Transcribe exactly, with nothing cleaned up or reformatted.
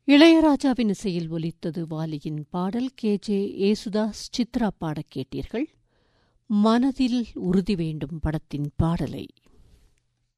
இளையராஜாவின் இசையில் ஒலித்தது வாலியின் பாடல். கே ஜே ஏசுதாஸ் சித்ரா பாடக் கேட்டீர்கள். மனதில் உறுதி வேண்டும் படத்தின் பாடலை.